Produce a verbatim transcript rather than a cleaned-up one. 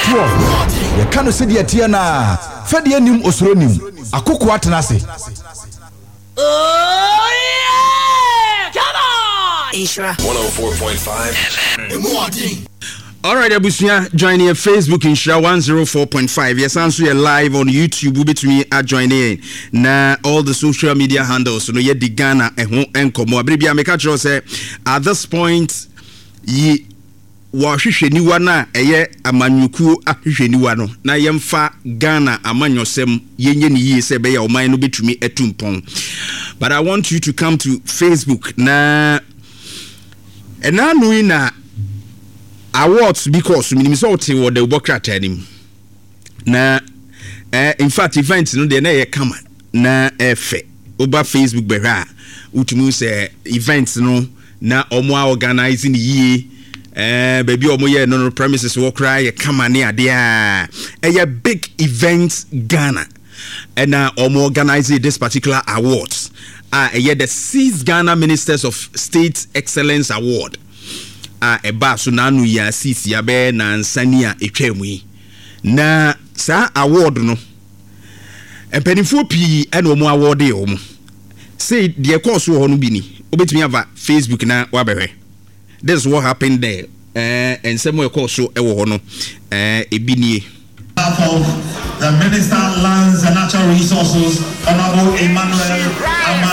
to ye kanu se de atia na fa de anim osoro nim akoko atena se. Oh yeah! Come on! Isra one oh four point five All right, Abusia, join here Facebook in Shra one oh four point five. Yes, answer you live on YouTube. We'll be to me at join in. Na all the social media handles. So no ye di Ghana and enkomo. Abribi ameka chro say at this point ye wa hwehwe niwa na eye amanyuku ahwehwe niwa no. Na yemfa Ghana amanyosem yenye ni yi se be ya oman no betumi etumpon. But I want you to come to Facebook na ena no na awards because minimum so te wo the bokrata nim na eh in fact events no de na ye kama na efe oba Facebook be ha utumu say events no na omo organize ni yie eh baby omo ye no premises wo kra ye kama ne ade a eh big events Ghana and na omo organize this particular awards ah eh the six Ghana Ministers of State Excellence Award a eba so na anu ya sisi ya be na nsani a etwemu yi na sa award no empanifo pi ene omo award e omo say the course wo no bi ni obetimi ava Facebook na wabehwe. This is what happened there eh and some course so e wo no eh ebi nie the Minister of Lands and Natural Resources Honorable Emmanuel Ama